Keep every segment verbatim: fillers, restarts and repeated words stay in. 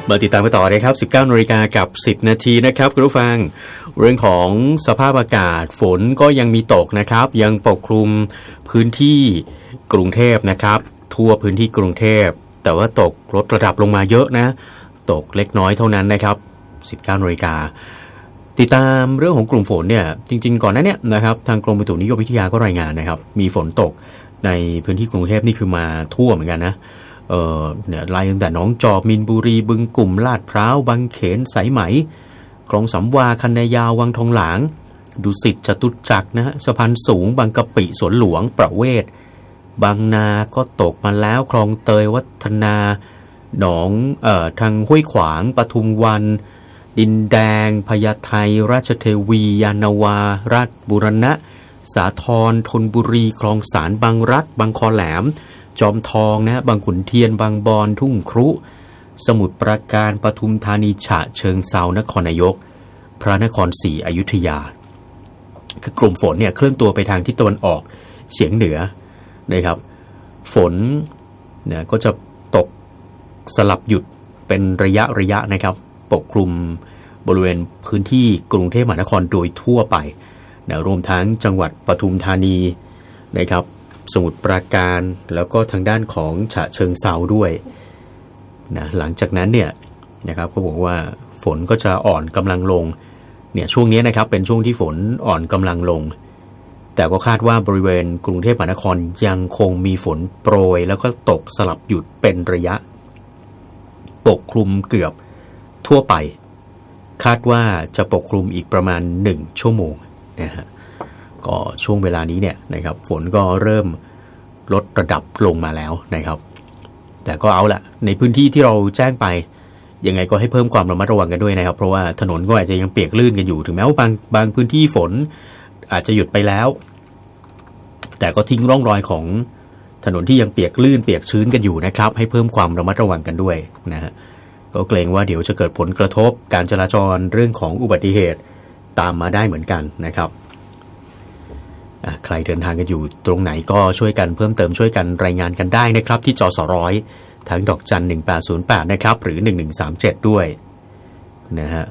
มาติดตามกันต่อเลยครับ สิบเก้านาฬิกากับสิบนาทีนะครับคุณผู้ฟังเรื่องของสภาพอากาศฝนก็ยังมีตกนะครับยังปกคลุมพื้นที่กรุงเทพนะครับทั่วพื้นที่กรุงเทพแต่ว่าตกลดระดับลงมาเยอะนะตกเล็กน้อยเท่านั้นนะครับ สิบเก้านาฬิกาติดตามเรื่องของกลุ่มฝนเนี่ยจริงๆก่อนหน้านี้นะครับทางกรมอุตุนิยมวิทยาก็รายงานนะครับมีฝนตกในพื้นที่กรุงเทพนี่คือมาทั่วเหมือนกันนะเอ่อเนี่ยไล่ตั้งแต่หนองจอกมีนบุรีบึงกลุ่มลาดพร้าวบางเขนสายไหมคลองสำวาคันนายาววังทองหลางดุสิตจตุจักรนะฮะสะพานสูงบางกะปิสวนหลวงประเวศบางนาก็ตกมาแล้วคลองเตยวัฒนาหนองเอ่อทางห้วยขวางปทุมวันดินแดงพญาไทราชเทวียานาวาราชบุรณะสาทรธนบุรีคลองสารบางรักบางคอแหลมจอมทองนะบางขุนเทียนบางบอนทุ่งครุสมุทรปราการปทุมธานีฉะเชิงเทรานครนายกพระนครศรีอยุธยาคือกลุ่มฝนเนี่ยเคลื่อนตัวไปทางทิศตะวันออกเฉียงเหนือนะครับฝนเนี่ยก็จะตกสลับหยุดเป็นระยะระยะนะครับปกคลุมบริเวณพื้นที่กรุงเทพมหานครโดยทั่วไปนะรวมทั้งจังหวัดปทุมธานีนะครับสมุทรปราการแล้วก็ทางด้านของฉะเชิงเทราด้วยนะหลังจากนั้นเนี่ยนะครับก็บอกว่าฝนก็จะอ่อนกำลังลงเนี่ยช่วงนี้นะครับเป็นช่วงที่ฝนอ่อนกำลังลงแต่ก็คาดว่าบริเวณกรุงเทพมหานครยังคงมีฝนโปรยแล้วก็ตกสลับหยุดเป็นระยะปกคลุมเกือบทั่วไปคาดว่าจะปกคลุมอีกประมาณหนึ่งชั่วโมงนะฮะก็ช่วงเวลานี้เนี่ยนะครับฝนก็เริ่มลดระดับลงมาแล้วนะครับแต่ก็เอาละในพื้นที่ที่เราแจ้งไปยังไงก็ให้เพิ่มความระมัดระวังกันด้วยนะครับเพราะว่าถนนก็อาจจะยังเปียกลื่นกันอยู่ถึงแม้ว่าบางบางพื้นที่ฝนอาจจะหยุดไปแล้วแต่ก็ทิ้งร่องรอยของถนนที่ยังเปียกลื่นเปียกชื้นกันอยู่นะครับให้เพิ่มความระมัดระวังกันด้วยนะฮะก็เกรงว่าเดี๋ยวจะเกิดผลกระทบการจราจรเรื่องของอุบัติเหตุตามมาได้เหมือนกันนะครับใครเดินทางกันอยู่ตรงไหนก็ช่วยกันเพิ่มเติมช่วยกันรายงานกันได้นะครับที่จสร้อยทั้งดอกจันหนึ่งแปดศูนย์แปดนะครับหรือหนึ่งหนึ่งสามเจ็ดด้วยนะฮะ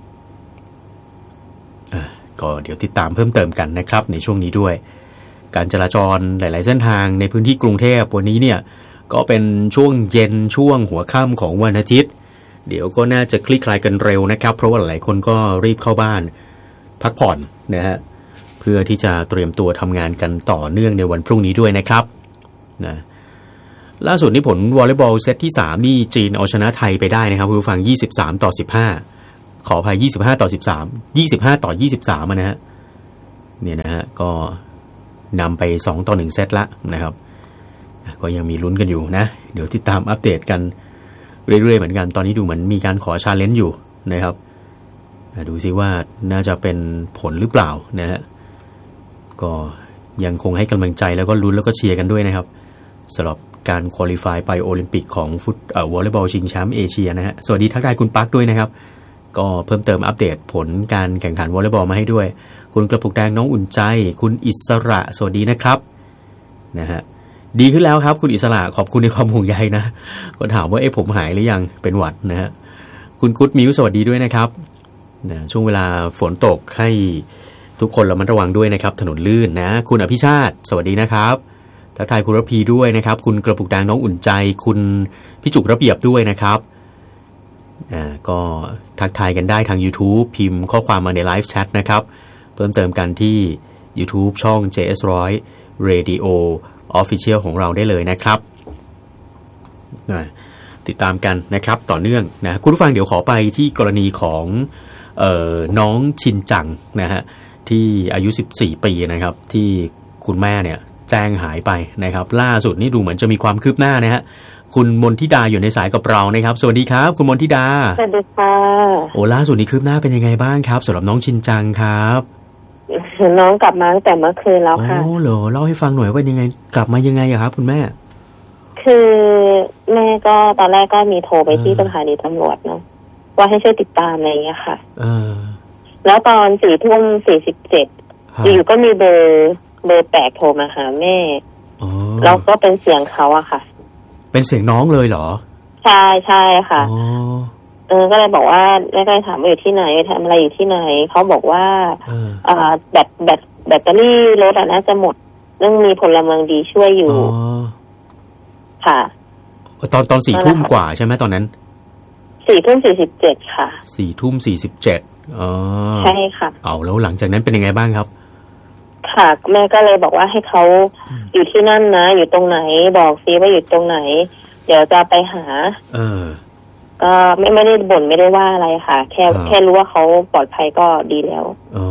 ก็เดี๋ยวติดตามเพิ่มเติมกันนะครับในช่วงนี้ด้วยการจราจรหลายๆเส้นทางในพื้นที่กรุงเทพวันนี้เนี่ยก็เป็นช่วงเย็นช่วงหัวค่ำของวันอาทิตย์เดี๋ยวก็น่าจะคลี่คลายกันเร็วนะครับเพราะว่าหลายคนก็รีบเข้าบ้านพักผ่อนนะฮะเพื่อที่จะเตรียมตัวทำงานกันต่อเนื่องในวันพรุ่งนี้ด้วยนะครับนะล่าสุดนี้ผลวอลเลย์บอลเซตที่สามนี่จีนเอาชนะไทยไปได้นะครับผู้ฟังยี่สิบสามต่อสิบห้าขออภัยยี่สิบห้าต่อสิบสาม ยี่สิบห้าต่อยี่สิบสามนะฮะเนี่ยนะฮะก็นำไปสองต่อหนึ่งเซตละนะครับก็ยังมีลุ้นกันอยู่นะเดี๋ยวติดตามอัปเดตกันเรื่อยๆเหมือนกันตอนนี้ดูเหมือนมีการขอชาเลนจ์อยู่นะครับดูซิว่าน่าจะเป็นผลหรือเปล่านะฮะก็ยังคงให้กำลังใจแล้วก็ลุ้นแล้วก็เชียร์กันด้วยนะครับสำหรับการควอลิฟายไปโอลิมปิกของฟุตเอ่อวอลเลย์บอลชิงแชมป์เอเชียนะฮะสวัสดีทักทายคุณปั๊กด้วยนะครับก็เพิ่มเติมอัปเดตผลการแข่งขันวอลเลย์บอลมาให้ด้วยคุณกระปุกแดงน้องอุ่นใจคุณอิสระสวัสดีนะครับนะฮะดีขึ้นแล้วครับคุณอิสระขอบคุณในความห่วงใยนะก็ถามว่าเอ๊ะผมหายหรือยังเป็นหวัดนะฮะคุณกุ๊ดมิวสวัสดีด้วยนะครับนะช่วงเวลาฝนตกให้ทุกคนระมัดระวังด้วยนะครับถนนลื่นนะคุณอภิชาติสวัสดีนะครับทักทายคุณระพีด้วยนะครับคุณกระปุกแดงน้องอุ่นใจคุณพี่จุกระเบียบด้วยนะครับอ่าก็ทักทายกันได้ทาง YouTube พิมพ์ข้อความมาในไลฟ์แชทนะครับเพิ่มเติมกันที่ YouTube ช่อง เจ เอส หนึ่งร้อย Radio Official ของเราได้เลยนะครับติดตามกันนะครับต่อเนื่องนะคุณผู้ฟังเดี๋ยวขอไปที่กรณีของเอ่อน้องชินจังนะฮะที่อายุสิบสี่ปีนะครับที่คุณแม่เนี่ยแจ้งหายไปนะครับล่าสุดนี่ดูเหมือนจะมีความคืบหน้านะฮะคุณมนทิดาอยู่ในสายกับเรานะครับสวัสดีครับคุณมนทิดาสวัสดีค่ะโอ้ล่าสุดนี้คืบหน้าเป็นยังไงบ้างครับสำหรับน้องชินจังครับน้องกลับมาตั้งแต่เมื่อคืนแล้วค่ะโอ้เหรอเล่าให้ฟังหน่อยว่ายังไงกลับมายังไงอะครับคุณแม่คือแม่ก็ตอนแรกก็มีโทรไปที่สถานีตำรวจเนาะว่าให้ช่วยติดตามอะไรอย่างเงี้ยค่ะเออแล้วตอนสี่ทุ่มสี่สิบเจ็ดอยู่ก็มีเบอร์เบอร์แปลกโทรมาหาแม่แล้วก็เป็นเสียงเขาอะค่ะเป็นเสียงน้องเลยเหรอใช่ใช่ค่ะเออก็เลยบอกว่าแม่ก็เลยถามว่าอยู่ที่ไหนทำอะไรอยู่ที่ไหนเขาบอกว่าเอ่อแบตแบตแบตเตอรี่รถน่าจะหมดเรื่องมีพลเมืองดีช่วยอยู่ค่ะตอนตอนสี่ทุ่มกว่าใช่ไหมตอนนั้นสี่ทุ่มสี่สิบเจ็ดค่ะสี่ทุ่มสี่สิบเจ็ดอ๋อใช่ค่ะเอาแล้วหลังจากนั้นเป็นยังไงบ้างครับค่ะแม่ก็เลยบอกว่าให้เขาอยู่ที่นั่นนะอยู่ตรงไหนบอกซิว่าอยู่ตรงไหนเดี๋ยวจะไปหาเออก็ไม่ไม่ได้บ่นไม่ได้ว่าอะไรค่ะแค่แค่รู้ว่าเขาปลอดภัยก็ดีแล้วอ๋อ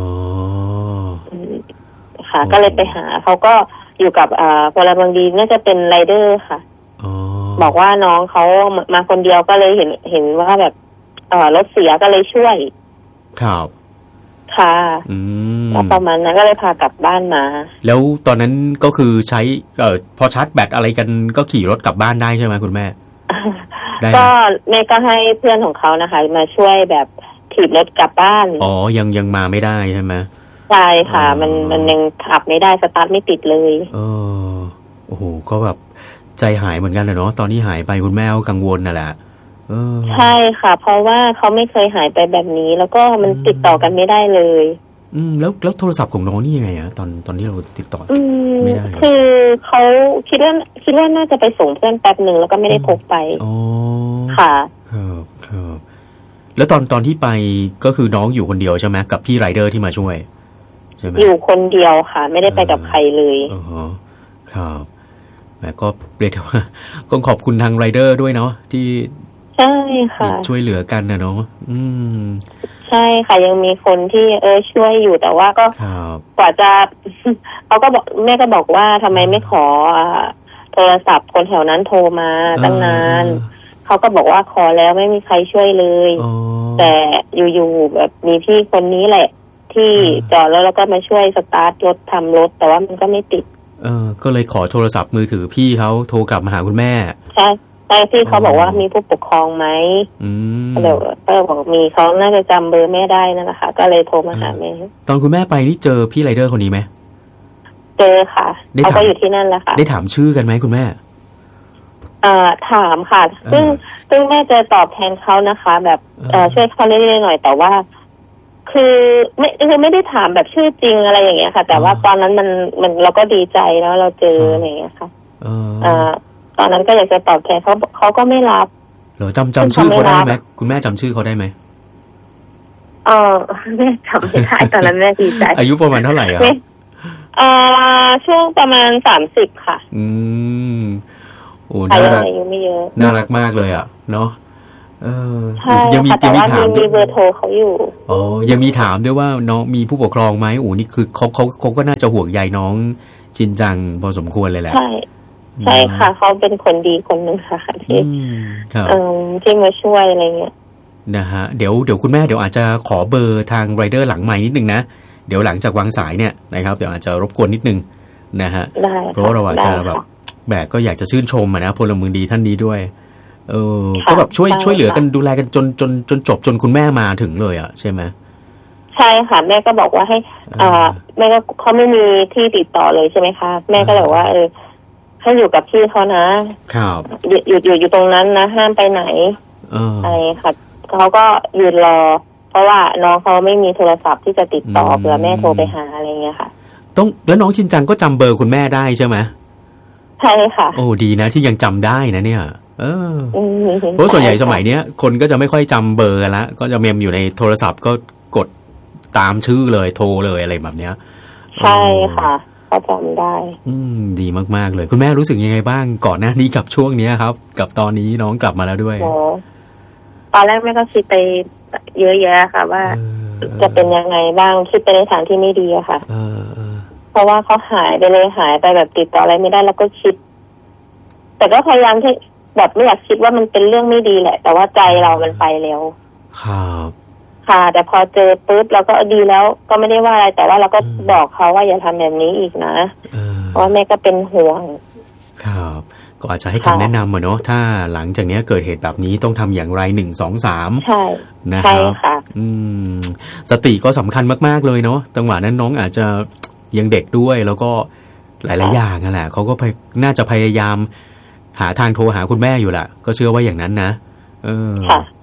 ค่ะก็เลยไปหาเขาก็อยู่กับอ่าพลเมืองดีน่าจะเป็นไรเดอร์ค่ะบอกว่าน้องเขามาคนเดียวก็เลยเห็นเห็นว่าแบบเอ่อรถเสียก็เลยช่วยครับค่ะอืมประมาณนั้นก็เลยพากลับบ้านมาแล้วตอนนั้นก็คือใช้เอ่อพอชาร์จแบตอะไรกันก็ขี่รถกลับบ้านได้ใช่ไหมคุณแม่ก็แม่ก็ให้เพื่อนของเขานะคะมาช่วยแบบถีบรถกลับบ้านอ๋อยังยังมาไม่ได้ใช่ไหมใช่ค่ะมันมันยังขับไม่ได้สตาร์ทไม่ติดเลยเออโอ้โหก็แบบใจหายเหมือนกันเลยเนาะตอนนี้หายไปคุณแม่ก็กังวลน่ะแหละเออใช่ค่ะเพราะว่าเขาไม่เคยหายไปแบบนี้แล้วก็มันติดต่อกันไม่ได้เลยอืมแล้วแล้วโทรศัพท์ของน้องนี่ยังไงอะตอนตอนที่เราติดต่อไม่ได้คือเขาคิดว่าคิดว่าน่าจะไปส่งเพื่อนแป๊บหนึ่งแล้วก็ไม่ได้พกไปอ๋อค่ะครับครับแล้วตอนตอนที่ไปก็คือน้องอยู่คนเดียวใช่ไหมกับพี่ไรเดอร์ที่มาช่วยใช่ไหมอยู่คนเดียวค่ะไม่ได้ไปกับใครเลยอ๋อครับแม่ก็เรียกว่าก็ขอบคุณทางไรเดอร์ด้วยเนาะที่ใช่ค่ะช่วยเหลือกันนะเนาะอืมใช่ค่ะยังมีคนที่เออช่วยอยู่แต่ว่าก็กว่าจะเขาก็บอกแม่ก็บอกว่าทำไมไม่ขอโทรศัพท์คนแถวนั้นโทรมาตั้งนานเขาก็บอกว่าขอแล้วไม่มีใครช่วยเลยแต่อยู่ๆแบบมีพี่คนนี้แหละที่จอดแล้วแล้วก็มาช่วยสตาร์ทรถทำรถแต่ว่ามันก็ไม่ติดเออก็เลยขอโทรศัพท์มือถือพี่เขาโทรกลับมาหาคุณแม่ใช่ใช่พี่เขาบอกว่ามีผู้ปกครองไหมอืมเดี๋ยวก็บอกมีเขาน่าจะจำเบอร์แม่ได้นั่นแหละค่ะก็เลยโทรมาหาแม่ตอนคุณแม่ไปนี่เจอพี่ไรเดอร์คนนี้ไหมเจอค่ะเขาก็อยู่ที่นั่นแหละค่ะได้ถามชื่อกันไหมคุณแม่เอ่อถามค่ะซึ่งซึ่งแม่จะตอบแทนเขานะคะแบบเอ่อช่วยเขาเรื่อยๆหน่อยแต่ว่าคือไม่คือไม่ได้ถามแบบชื่อจริงอะไรอย่างเงี้ยค่ะแต่ว่าตอนนั้นมันมันเราก็ดีใจแล้วเราเจออะไรอย่างเงี้ยค่ะอ่าตอนนั้นก็อยากจะตอบแทนเขาเขาก็ไม่รับเหรอจำจำชื่อเขาได้ไหมคุณแม่จำชื่อเขาได้ไหมเออแม่จำไม่ได้ตอนนั้นแม่ดีใจอายุประมาณเท่าไหร่อ่ะอ่าช่วงประมาณสามสิบค่ะอืมโอ้น่ารักน่ารักมากเลยอ่ะเนาะเออยังมียังมีถามมีเบอร์โทรเขาอยู่อ๋อยังมีถามด้วยว่าน้องมีผู้ปกครองไหมโอ้นี่คือเขาเขาเขาก็น่าจะห่วงใยน้องจินจังพอสมควรเลยแหละใช่ใช่ค่ะเขาเป็นคนดีคนหนึ่งค่ะที่เออที่มาช่วยอะไรเงี้ยนะฮะเดี๋ยวเดี๋ยวคุณแม่เดี๋ยวอาจจะขอเบอร์ทางไรเดอร์หลังไมค์นิดนึงนะเดี๋ยวหลังจากวางสายเนี่ยนะครับเดี๋ยวอาจจะรบกวนนิดนึงนะฮะเพราะเราอาจจะแบบแบกก็อยากจะชื่นชมนะพลเมืองดีท่านนี้ด้วยเออก็แบบช่วยช่วยเหลือกันดูแลกันจนจนจนจบจนคุณแม่มาถึงเลยอ่ะใช่ไหมใช่ค่ะแม่ก็บอกว่าให้อ่าแม่ก็เขาไม่มีที่ติดต่อเลยใช่ไหมคะแม่ก็เลยว่าเออให้อยู่กับพี่เขานะครับอยู่อยู่อยู่อยู่ตรงนั้นนะห้ามไปไหนอะไรค่ะเขาก็ยืนรอเพราะว่าน้องเขาไม่มีโทรศัพท์ที่จะติดต่อเผื่อแม่โทรไปหาอะไรเงี้ยค่ะต้องแล้วน้องชินจังก็จำเบอร์คุณแม่ได้ใช่ไหมใช่ค่ะโอ้ดีนะที่ยังจำได้นะเนี่ยเออเพราะส่วนใหญ่สมัยเนี้ยคนก็จะไม่ค่อยจำเบอร์กันละก็จะเมมอยู่ในโทรศัพท์ก็กดตามชื่อเลยโทรเลยอะไรแบบเนี้ยใช่ค่ะเขาจำได้อืมดีมากๆเลยคุณแม่รู้สึกยังไงบ้างก่อนหน้านี้กับช่วงนี้ครับกับตอนนี้น้องกลับมาแล้วด้วยตอนแรกแม่ก็คิดไปเยอะแยะค่ะว่าจะเป็นยังไงบ้างคิดไปในทางที่ไม่ดีอะค่ะเพราะว่าเขาหายไปเลยหายไปแบบติดต่ออะไรไม่ได้แล้วก็คิดแต่ก็พยายามที่แบบไม่อยากคิดว่ามันเป็นเรื่องไม่ดีแหละแต่ว่าใจเรามันไปแล้วครับค่ะแต่พอเจอปุ๊บเราก็ดีแล้วก็ไม่ได้ว่าอะไรแต่ว่าเราก็บอกเขาว่าอย่าทำแบบนี้อีกนะเพราะแม่ก็เป็นห่วงครับก็อาจจะให้คำแนะนำมาเนาะถ้าหลังจากนี้เกิดเหตุแบบนี้ต้องทำอย่างไรหนึ่งสองสามใช่นะครับอืมสติก็สำคัญมากๆเลยเนาะจังหวะนั้นน้องอาจจะยังเด็กด้วยแล้วก็หลายๆอย่างนั่นแหละเขาก็น่าจะพยายามหาทางโทรหาคุณแม่อยู่แหละก็เชื่อว่าอย่างนั้นนะเออ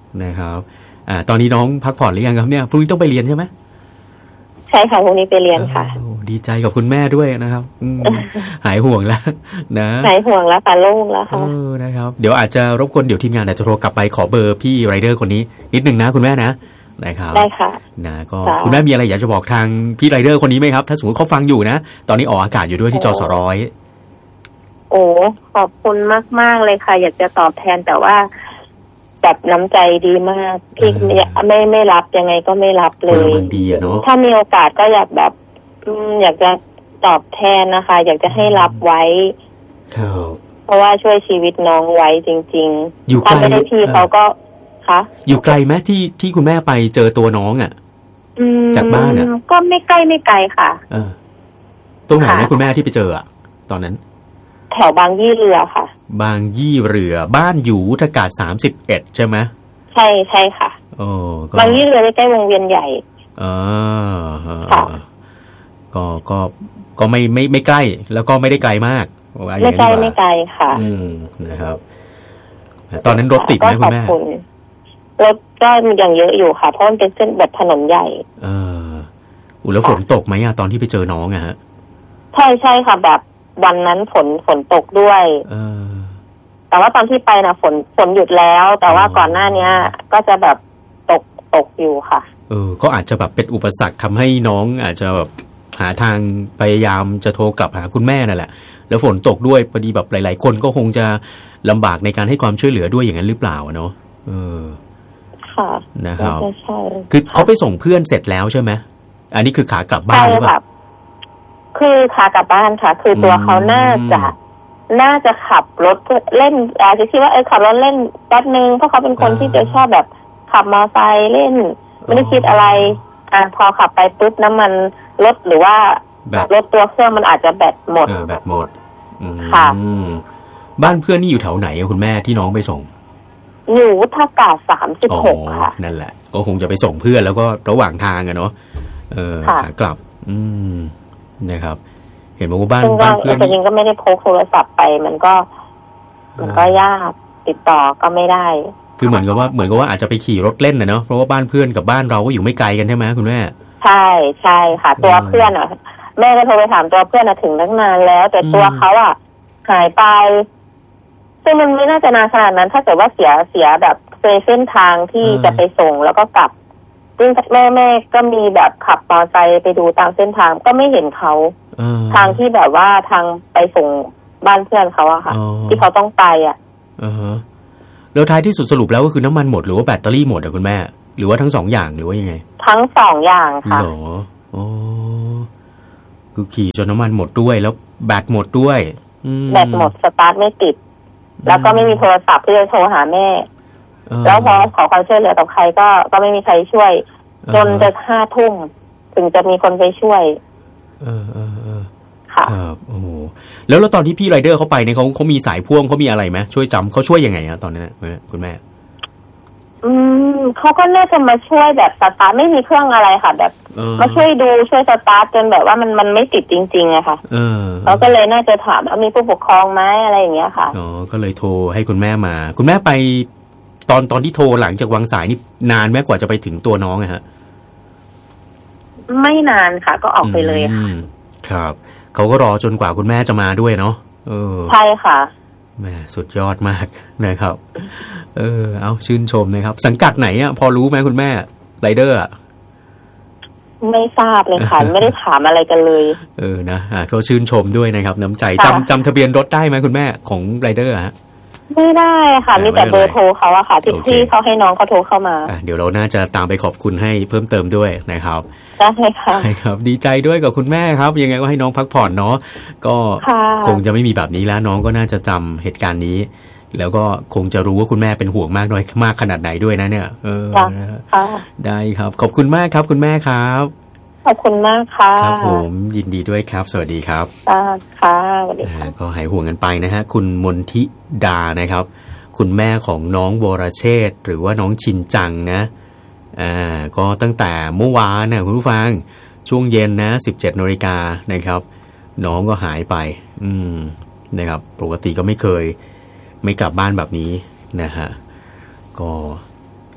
นะครับอ่าตอนนี้น้องพักผ่อนหรือยังครับเนี่ยพรุ่งนี้ต้องไปเรียนใช่ไหมใช่ค่ะพรุ่งนี้ไปเรียนค่ะดีใจกับคุณแม่ด้วยนะครับ หายห่วงแล้วนะหายห่วงแล้วค่ะโล่งแล้วค่ะเออนะครับเดี๋ยวอาจจะรบกวนเดี๋ยวทีมงานอาจจะโทรกลับไปขอเบอร์พี่ไรเดอร์คนนี้นิดนึงนะคุณแม่นะนะครับได้ค่ะนะก็คุณแม่มีอะไรอยากจะบอกทางพี่ไรเดอร์คนนี้ไหมครับถ้าสมมติเขาฟังอยู่นะตอนนี้ออกอากาศอยู่ด้วยที่จสร้อยโอ้ขอบคุณมากๆเลยค่ะอยากจะตอบแทนแต่ว่าแบบน้ำใจดีมากพี่ไม่ไม่รับยังไงก็ไม่รับเลยถ้ามีโอกาสก็อยากแบบอยากจะตอบแทนนะคะอยากจะให้รับไว้เพราะว่าช่วยชีวิตน้องไว้จริงๆถ้าไม่ได้พี่เขาก็คะอยู่ไกลไหมที่ที่คุณแม่ไปเจอตัวน้องอ่ะจากบ้านอ่ะก็ไม่ใกล้ไม่ไกลค่ะเออตรงไหนนะคุณแม่ที่ไปเจออ่ะตอนนั้นแถวบางยี่เรือค่ะบางยี่เรือบ้านอยู่วุฒากาศสามสิบเอ็ดใช่ไหมใช่ใช่ค่ะโอ้บางยี่เรือใกล้วงเวียนใหญ่อ่าค่ะก็ก็ก็ไม่ไม่ไม่ใกล้แล้วก็ไม่ได้ไกลมากไม่ใกล้ไม่ไกลค่ะอืมนะครับตอนนั้นรถติดไหมคุณแม่รถก็ยังเยอะอยู่ค่ะเพราะมันเป็นเส้นแบบถนนใหญ่เอออุแล้วฝนตกไหมอะตอนที่ไปเจอน้องอะฮะใช่ใช่ค่ะแบบวันนั้นฝนฝนตกด้วยเออแต่ว่าตอนที่ไปนะฝนฝนหยุดแล้วแต่ว่าก่อนหน้านี้ก็จะแบบตกตกอยู่ค่ะเออก็อาจจะแบบเป็นอุปสรรคทำให้น้องอาจจะแบบหาทางพยายามจะโทรกลับหาคุณแม่นั่นแหละแล้วฝนตกด้วยพอดีแบบหลายๆคนก็คงจะลำบากในการให้ความช่วยเหลือด้วยอย่างนั้นหรือเปล่าเนาะเออค่ะนะครับคือเขาไปส่งเพื่อนเสร็จแล้วใช่ไหมอันนี้คือขากลับบ้านหรือเปล่าคือขากลับบ้านค่ะคือตัวเขาน่าจะน่าจะขับรถเล่นอาจจะคิดว่าเออขับรถเล่นแป๊บนึงเพราะเขาเป็นคนที่จะชอบแบบขับมอเตอร์ไซค์เล่นไม่ได้คิดอะไรอ่าพอขับไปปุ๊บน้ำมันรถหรือว่ารถตัวเครื่องมันอาจจะแบตหมดแบตหมดค่ะบ้านเพื่อนนี่อยู่แถวไหนคุณแม่ที่น้องไปส่งอยู่วุฒากาศสามสิบหกค่ะนั่นแหละก็คงจะไปส่งเพื่อนแล้วก็ระหว่างทางอะเนาะเออขากลับอืมนะครับเห็นบอกว่าบ้านบ้านเพื่อนจริงก็ไม่ได้พกโทรศัพท์ไปมันก็มันก็ยากติดต่อก็ไม่ได้คือเหมือนกับว่าเหมือนกับว่าอาจจะไปขี่รถเล่นนะเนาะเพราะว่าบ้านเพื่อนกับบ้านเราก็อยู่ไม่ไกลกันใช่ไหมคุณแม่ใช่ใช่ค่ะตัวเพื่อนอ่ะแม่ก็โทรไปถามตัวเพื่อนอ่ะถึงตั้งนานแล้วแต่ตัวเขาอ่ะหายไปซึ่งมันไม่น่าจะนานขนาดนั้นถ้าเกิดว่าเสียเสียแบบเส้นทางที่จะไปส่งแล้วก็กลับซึ่งแม่แม่ก็มีแบบขับมอเตอร์ไซค์ไปดูตามเส้นทางก็ไม่เห็นเขาทางที่แบบว่าทางไปส่งบ้านเพื่อนเขาอะค่ะที่เขาต้องไปอะอ่าฮะแล้วท้ายที่สุดสรุปแล้วก็คือน้ำมันหมดหรือว่าแบตเตอรี่หมดอะคุณแม่หรือว่าทั้งสองอย่างหรือว่ายังไงทั้งสองอย่างค่ะเหรออ๋อคือขี่จนน้ำมันหมดด้วยแล้วแบตหมดด้วยแบตหมดสตาร์ทไม่ติดแล้วก็ไม่มีโทรศัพท์ที่จะโทรหาแม่แล้วพอขอความช่วยเหลือกับใครก็ก็ไม่มีใครช่วยจนจะห้าทุ่มถึงจะมีคนไปช่วยเออเออเออค่ะครับโอ้โหแล้วแล้วตอนที่พี่ไรเดอร์เขาไปเนี่ยเขาเขามีสายพ่วงเขามีอะไรไหมช่วยจำเขาช่วยยังไงอะตอนนั้นนะคุณแม่อืมเขาก็น่าจะมาช่วยแบบสตาร์ทไม่มีเครื่องอะไรค่ะแบบมาช่วยดูช่วยสตาร์ทจนแบบว่ามันมันไม่ติดจริงๆอะค่ะเออเขาก็เลยน่าจะถามว่ามีผู้ปกครองไหมอะไรอย่างเงี้ยค่ะอ๋อก็เลยโทรให้คุณแม่มาคุณแม่ไปตอนตอนที่โทรหลังจากวางสายนี่นานแม้กว่าจะไปถึงตัวน้องอะฮะไม่นานค่ะก็ออกไปเลยค่ะครับเขาก็รอจนกว่าคุณแม่จะมาด้วยเนาะเออใช่ค่ะแม่สุดยอดมากนะครับเออเอาชื่นชมนะครับสังกัดไหนอ่ะพอรู้ไหมคุณแม่ไรเดอร์อ่ะไม่ทราบเลยค่ะ ไม่ได้ถามอะไรกันเลยเออนะอ่าเขาชื่นชมด้วยนะครับน้ำใจจำจำทะเบียนรถได้ไหมคุณแม่ของไรเดอร์ฮะไม่ได้ค่ะมีแต่เบอร์โทรเขาอะค่ะที่ที่เขาให้น้องเขาโทรเข้ามาเดี๋ยวเราน่าจะตามไปขอบคุณให้เพิ่มเติมด้วยนะครับได้ค่ะใช่ครับดีใจด้วยกับคุณแม่ครับยังไงก็ให้น้องพักผ่อนเนาะก็คงจะไม่มีแบบนี้แล้วน้องก็น่าจะจำเหตุการณ์นี้แล้วก็คงจะรู้ว่าคุณแม่เป็นห่วงมากน้อยมากขนาดไหนด้วยนะเนี่ยเออได้ครับขอบคุณมากครับคุณแม่ครับขอบคุณมากค่ะครับผมยินดีด้วยครับสวัสดีครับค่ะสวัสดีค่ะก็หายห่วงกันไปนะฮะคุณมนทิดานะครับคุณแม่ของน้องวรเชษฐ์หรือว่าน้องชินจังนะอ่าก็ตั้งแต่เมื่อวานนะคุณผู้ฟังช่วงเย็นนะ สิบเจ็ดนาฬิกา นนะครับน้องก็หายไปอืมนะครับปกติก็ไม่เคยไม่กลับบ้านแบบนี้นะฮะก็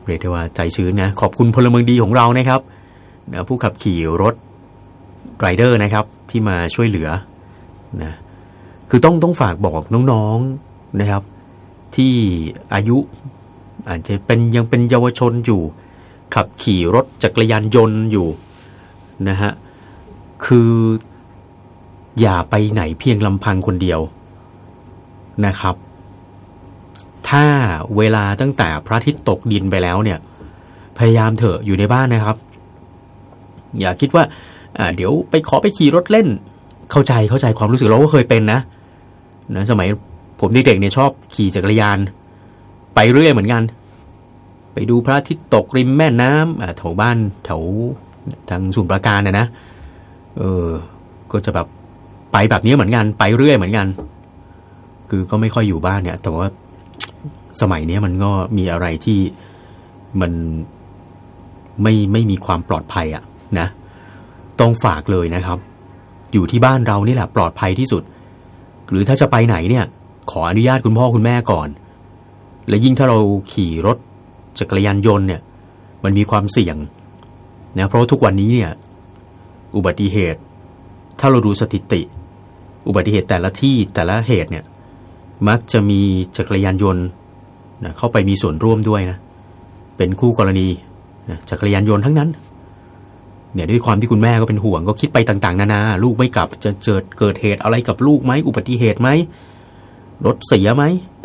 เรียกได้ว่าใจชื้นนะขอบคุณพลเมืองดีของเรานะครับนะผู้ขับขี่รถไรเดอร์นะครับที่มาช่วยเหลือนะคือต้องต้องฝากบอกน้องๆนะครับที่อายุอาจจะเป็นยังเป็นเยาวชนอยู่ขับขี่รถจักรยานยนต์อยู่นะฮะคืออย่าไปไหนเพียงลำพังคนเดียวนะครับถ้าเวลาตั้งแต่พระอาทิตย์ตกดินไปแล้วเนี่ยพยายามเถอะอยู่ในบ้านนะครับอย่าคิดว่าอ่าเดี๋ยวไปขอไปขี่รถเล่นเข้าใจเข้าใจความรู้สึกเราก็เคยเป็นนะนะสมัยผมเด็กๆเนี่ยชอบขี่จักรยานไปเรื่อยเหมือนกันไปดูพระอาทิตย์ตกริมแม่น้ำอ่าแถวบ้านแถวทางสมุทรปราการนะนะเออก็จะแบบไปแบบนี้เหมือนกันไปเรื่อยเหมือนกันคือก็ไม่ค่อยอยู่บ้านเนี่ยแต่ว่าสมัยนี้มันก็มีอะไรที่มันไม่ไม่มีความปลอดภัยอ่ะนะต้องฝากเลยนะครับอยู่ที่บ้านเรานี่แหละปลอดภัยที่สุดหรือถ้าจะไปไหนเนี่ยขออนุญาตคุณพ่อคุณแม่ก่อนและยิ่งถ้าเราขี่รถจักรยานยนต์เนี่ยมันมีความเสี่ยงนะเพราะทุกวันนี้เนี่ยอุบัติเหตุถ้าเราดูสถิติอุบัติเหตุแต่ละที่แต่ละเหตุเนี่ยมักจะมีจักรยานยนต์นะเข้าไปมีส่วนร่วมด้วยนะเป็นคู่กรณีนะจักรยานยนต์ทั้งนั้นเนี่ยด้วยความที่คุณแม่ก็เป็นห่วงก็คิดไปต่างๆนานาลูกไม่กลับจะเกิดเกิดเหตุอะไรกับลูกไหมอุบัติเหตุไหมรถเสียไหมไป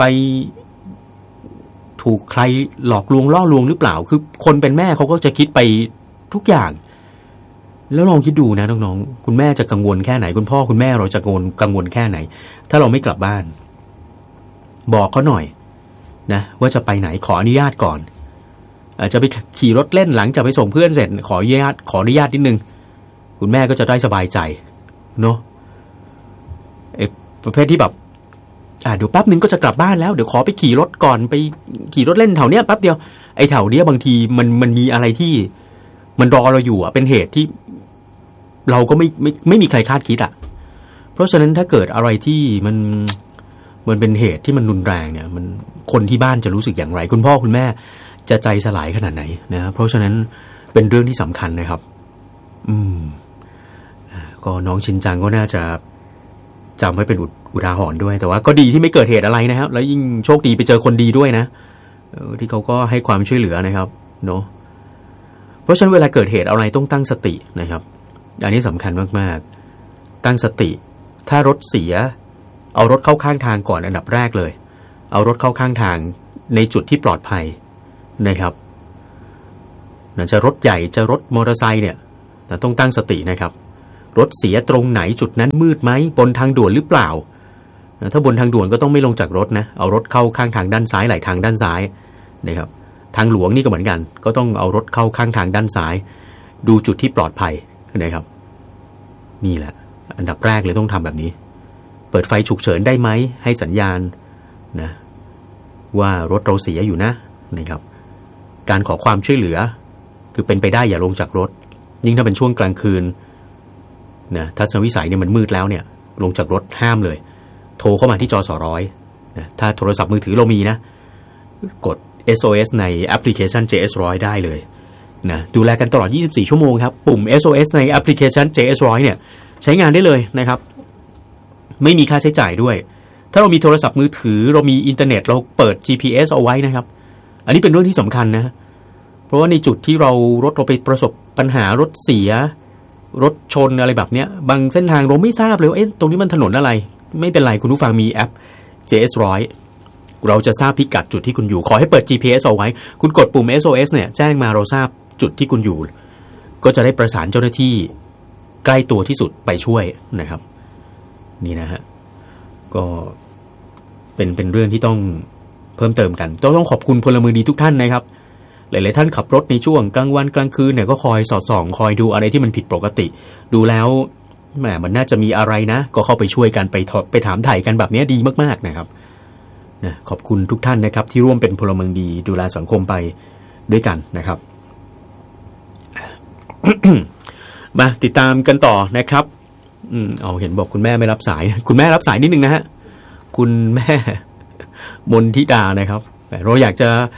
ถูกใครหลอกลวงล่อลวงหรือเปล่าคือคนเป็นแม่เขาก็จะคิดไปทุกอย่างแล้วลองคิดดูนะน้องๆคุณแม่จะกังวลแค่ไหนคุณพ่อคุณแม่เราจะกังวลกังวลแค่ไหนถ้าเราไม่กลับบ้านบอกเขาหน่อยนะว่าจะไปไหนขออนุญาตก่อนอาจจะไปขี่รถเล่นหลังจากไปส่งเพื่อนเสร็จขออนุญาตขออนุญาตนิดนึงคุณแม่ก็จะได้สบายใจเนาะไอ้ประเภทที่แบบอ่าเดี๋ยวแป๊บนึงก็จะกลับบ้านแล้วเดี๋ยวขอไปขี่รถก่อนไปขี่รถเล่นแถวเนี้ยแป๊บเดียวไอ้แถวเนี้ยบางทีมันมันมีอะไรที่มันรอเราอยู่อ่ะเป็นเหตุที่เราก็ไม่ไม่ไม่มีใครคาดคิดอ่ะเพราะฉะนั้นถ้าเกิดอะไรที่มันมันเป็นเหตุที่มันรุนแรงเนี่ยมันคนที่บ้านจะรู้สึกอย่างไรคุณพ่อคุณแม่จะใจสลายขนาดไหนนะเพราะฉะนั้นเป็นเรื่องที่สำคัญนะครับอืมก็น้องชินจังก็น่าจะจำไว้เป็นอุทาหรณ์ด้วยแต่ว่าก็ดีที่ไม่เกิดเหตุอะไรนะครับแล้วยิ่งโชคดีไปเจอคนดีด้วยนะที่เขาก็ให้ความช่วยเหลือนะครับเนาะเพราะฉะนั้นเวลาเกิดเหตุอะไรต้องตั้งสตินะครับอันนี้สำคัญมากๆตั้งสติถ้ารถเสียเอารถเข้าข้างทางก่อนอันดับแรกเลยเอารถเข้าข้างทางในจุดที่ปลอดภัยนะครับจะรถใหญ่จะรถมอเตอร์ไซค์เนี่ยแต่ต้องตั้งสตินะครับรถเสียตรงไหนจุดนั้นมืดไหมบนทางด่วนหรือเปล่าถ้าบนทางด่วนก็ต้องไม่ลงจากรถนะเอารถเข้าข้างทางด้านซ้ายไหลทางด้านซ้ายนะครับทางหลวงนี่ก็เหมือนกันก็ต้องเอารถเข้าข้างทางด้านซ้ายดูจุดที่ปลอดภัยนะครับนี่แหละอันดับแรกเลยต้องทำแบบนี้เปิดไฟฉุกเฉินได้ไหมให้สัญญาณนะว่ารถเราเสียอยู่นะนะครับการขอความช่วยเหลือคือเป็นไปได้อย่าลงจากรถยิ่งถ้าเป็นช่วงกลางคืนนะทัศนวิสัยเนี่ยมันมืดแล้วเนี่ยลงจากรถห้ามเลยโทรเข้ามาที่จสร้อยนะถ้าโทรศัพท์มือถือเรามีนะกด เอส โอ เอส ในแอปพลิเคชัน เจ เอส หนึ่งร้อย ได้เลยนะดูแลกันตลอดยี่สิบสี่ชั่วโมงครับปุ่ม เอส โอ เอส ในแอปพลิเคชัน เจ เอส หนึ่งร้อย เนี่ยใช้งานได้เลยนะครับไม่มีค่าใช้จ่ายด้วยถ้าเรามีโทรศัพท์มือถือเรามีอินเทอร์เน็ตเราเปิด จี พี เอส เอาไว้นะครับอันนี้เป็นเรื่องที่สำคัญนะเพราะว่าในจุดที่เรารถเราไปประสบปัญหารถเสียรถชนอะไรแบบเนี้ยบางเส้นทางเราไม่ทราบเลยว่าเอ๊ะตรงนี้มันถนนอะไรไม่เป็นไรคุณผู้ฟังมีแอป เจ เอส หนึ่งร้อย เราจะทราบพิกัดจุดที่คุณอยู่ขอให้เปิด จี พี เอส เอาไว้คุณกดปุ่ม เอส โอ เอส เนี่ยแจ้งมาเราทราบจุดที่คุณอยู่ก็จะได้ประสานเจ้าหน้าที่ใกล้ตัวที่สุดไปช่วยนะครับนี่นะฮะก็เป็นเป็นเรื่องที่ต้องเพิ่มเติมกันต้องต้องขอบคุณพลเมืองดีทุกท่านนะครับหลายๆท่านขับรถในช่วงกลางวันกลางคืนเนี่ยก็คอยสอดส่องคอยดูอะไรที่มันผิดปกติดูแล้วแหมมันน่าจะมีอะไรนะก็เข้าไปช่วยกันไปไปถามไถ่กันแบบนี้ดีมากๆนะครับนะขอบคุณทุกท่านนะครับที่ร่วมเป็นพลเมืองดีดูแลสังคมไปด้วยกันนะครับ มาติดตามกันต่อนะครับอืมเอาเห็นบอกคุณแม่ไม่รับสายคุณแม่รับสายนิดนึงนะฮะคุณแม่มนทิดานะครับแต่เราอยากจะ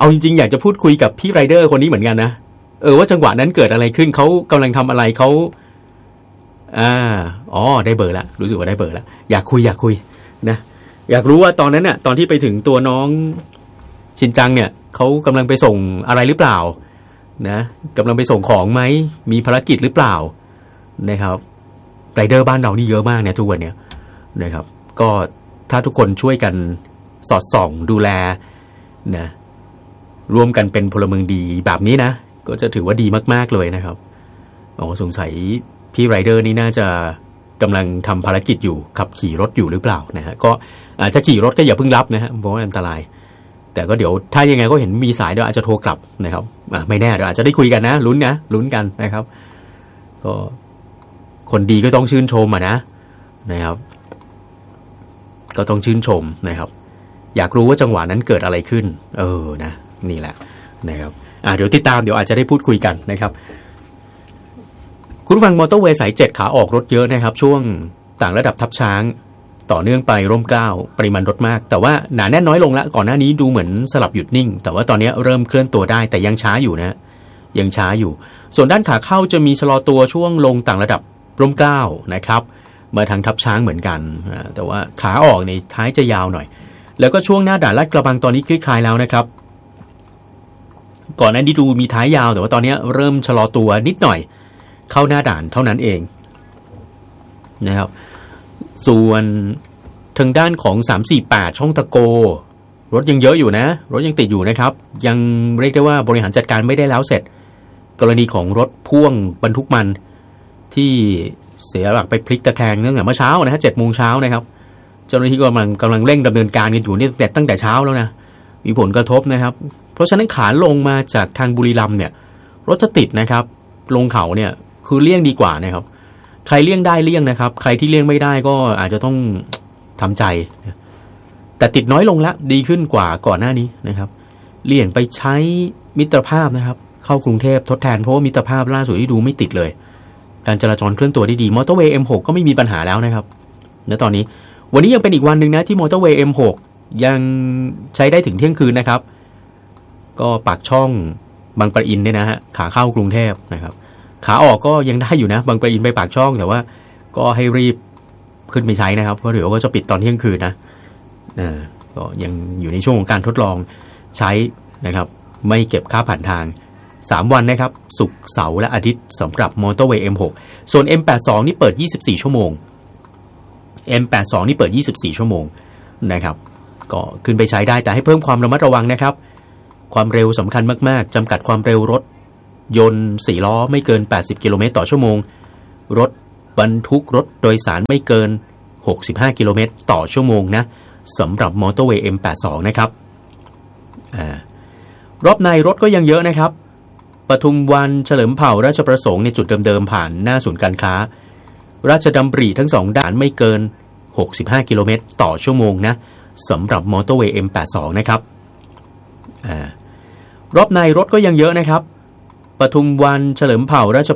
เอาจริงๆอยากจะพูดคุยกับพี่ไรเดอร์คนนี้เหมือนกันนะเออว่าจังหวะนั้นเกิดอะไรขึ้นเขากำลังทำอะไรเขาอ่าอ๋อได้เบอร์ละรู้สึกว่าได้เบอร์ละอยากคุยอยากคุยนะอยากรู้ว่าตอนนั้นน่ะตอนที่ไปถึงตัวน้องชินจังเนี่ยเขากำลังไปส่งอะไรหรือเปล่านะกำลังไปส่งของไหมมีภารกิจหรือเปล่านะครับไรเดอร์บ้านเรานี่เยอะมากเนี่ยทุกวันเนี่ยนะครับก็ถ้าทุกคนช่วยกันสอดส่องดูแลนะร่วมกันเป็นพลเมืองดีแบบนี้นะก็จะถือว่าดีมากๆเลยนะครับอ๋อสงสัยพี่ไรเดอร์นี่น่าจะกำลังทำภารกิจอยู่ขับขี่รถอยู่หรือเปล่านะฮะก็ถ้าขี่รถก็อย่าเพิ่งรับนะฮะเพราะว่าอันตรายแต่ก็เดี๋ยวถ้ายังไงก็เห็นมีสายเดี๋ยวอาจจะโทรกลับนะครับไม่แน่เดี๋ยวอาจจะได้คุยกันนะลุ้นนะลุ้นกันนะครับก็คนดีก็ต้องชื่นชมอ่ะนะนะครับก็ต้องชื่นชมนะครับอยากรู้ว่าจังหวะนั้นเกิดอะไรขึ้นเออนะนี่แหละนะครับอ่าเดี๋ยวติดตามเดี๋ยวอาจจะได้พูดคุยกันนะครับคุณฟังมอเตอร์เวย์สายเจ็ดขาออกรถเยอะนะครับช่วงต่างระดับทับช้างต่อเนื่องไปร่มเกล้าปริมาณรถมากแต่ว่าหนาแน่นน้อยลงแล้วก่อนหน้านี้ดูเหมือนสลับหยุดนิ่งแต่ว่าตอนนี้เริ่มเคลื่อนตัวได้แต่ยังช้าอยู่นะยังช้าอยู่ส่วนด้านขาเข้าจะมีชะลอตัวช่วงลงต่างระดับร่มเกล้านะครับมาทางทับช้างเหมือนกันแต่ว่าขาออกในท้ายจะยาวหน่อยแล้วก็ช่วงหน้าด่านลาดกระบังตอนนี้คลี่คลายแล้วนะครับก่อนหน้านี้ดูมีท้ายยาวแต่ว่าตอนนี้เริ่มชะลอตัวนิดหน่อยเข้าหน้าด่านเท่านั้นเองนะครับส่วนทางด้านของสามสี่แปดช่องตะโกรถยังเยอะอยู่นะรถยังติดอยู่นะครับยังเรียกได้ว่าบริหารจัดการไม่ได้แล้วเสร็จกรณีของรถพ่วงบรรทุกมันที่เสียหลักไปพลิกตะแคงเนื่องจากเมื่อเช้านะฮะเจ็ดโมงเช้านะครับเจ้าหน้าที่กำลังกำลังเร่งดำเนินการกันอยู่นี่แต่ตั้งแต่เช้าแล้วนะมีผลกระทบนะครับเพราะฉะนั้นขาลงมาจากทางบุรีรัมย์เนี่ยรถจะติดนะครับลงเขาเนี่ยคือเลี่ยงดีกว่านะครับใครเลี่ยงได้เลี่ยงนะครับใครที่เลี่ยงไม่ได้ก็อาจจะต้องทำใจแต่ติดน้อยลงแล้วดีขึ้นกว่าก่อนหน้านี้นะครับเลี่ยงไปใช้มิตรภาพนะครับเข้ากรุงเทพทดแทนเพราะว่ามิตรภาพล่าสุดที่ดูไม่ติดเลยการจราจรเคลื่อนตัวได้ดีมอเตอร์เวย์ เอ็ม หก ก็ไม่มีปัญหาแล้วนะครับณตอนนี้วันนี้ยังเป็นอีกวันหนึ่งนะที่มอเตอร์เวย์ เอ็ม หก ยังใช้ได้ถึงเที่ยงคืนนะครับก็ปากช่องบางปะอินเนี่ยนะฮะขาเข้ากรุงเทพนะครับขาออกก็ยังได้อยู่นะบางปะอินไปปากช่องแต่ว่าก็ให้รีบขึ้นไปใช้นะครับเพราะเดี๋ยวก็จะปิดตอนเที่ยงคืนนะอ่าก็ยังอยู่ในช่วงของการทดลองใช้นะครับไม่เก็บค่าผ่านทางสามวันนะครับศุกร์เสาร์และอาทิตย์สำหรับมอเตอร์เวย์ เอ็ม หก ส่วน เอ็ม แปดสิบสอง นี่เปิดยี่สิบสี่ชั่วโมง เอ็ม แปดสิบสอง นี่เปิดยี่สิบสี่ชั่วโมงนะครับก็ขึ้นไปใช้ได้แต่ให้เพิ่มความระมัดระวังนะครับความเร็วสำคัญมากๆจำกัดความเร็วรถยนต์สี่ล้อไม่เกินแปดสิบกิโลเมตรต่อชั่วโมงรถบรรทุกรถโดยสารไม่เกินหกสิบห้ากิโลเมตรต่อชั่วโมงนะสำหรับมอเตอร์เวย์ เอ็ม แปดสิบสอง นะครับอ่ารอบในรถก็ยังเยอะนะครับปทุมวันเฉลิมเผ่าราชประสงค์ในจุดเดิมๆผ่านหน้าศูนย์การค้าราชดำริทั้งสองด้านไม่เกินหกสิบห้ากิโลเมตรต่อชั่วโมงนะสำหรับมอเตอร์เวย์ เอ็ม แปดสิบสอง นะครับอ่ารอบในรถก็ยังเยอะนะครับปทุมวันเฉลิมเผ่าราช